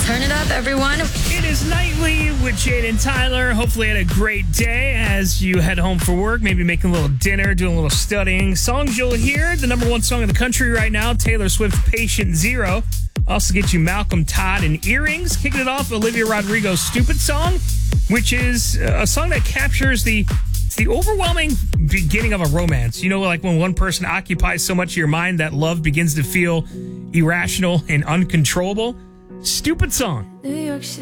Turn it up, everyone. It is Nightly with Jade and Tyler. Hopefully, you had a great day as you head home for work. Maybe making a little dinner, doing a little studying. Songs you'll hear. The number one song in the country right now, Taylor Swift's Patient Zero. Also get you Malcolm Todd and Earrings. Kicking it off, Olivia Rodrigo's Stupid Song, which is a song that captures the overwhelming beginning of a romance. You know, like when one person occupies so much of your mind that love begins to feel irrational and uncontrollable. Stupid Song. New York